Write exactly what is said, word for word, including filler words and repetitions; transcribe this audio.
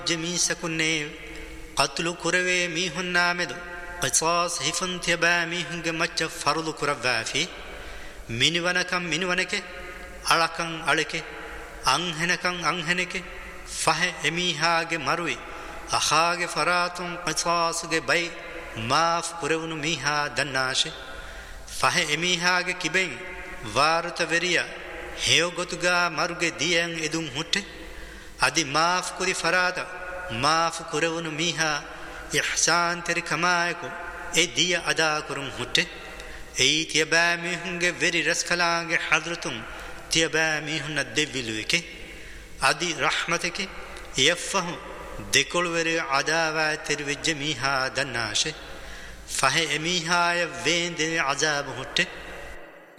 جميسكني قتل كروي ميهن نامدو قصاص هفن تبا ميهن مچ فرض كرفافي منونكم منونك ألكن ألك أنهنكم أنهنك فه إميهاج مروي أخاج فراتون قصاص جبي ماف كرون ميها دناشة فه إميهاج كبين وارت وريا هيو غتوغا مروج ديان إدوم هوته أدي ماف كوري فرادا ماف كرون ميها إحسان تري كمايكو إيه ديا أدا كرون هوته أي تيابا ميهنگ وري رسكلانگ حضرتم تيابا ميهن الدبلوكي أدي رحمتك يفهم دكول وري عداوة تروي جميها دناشة فه إميها يوين دي عذاب هوته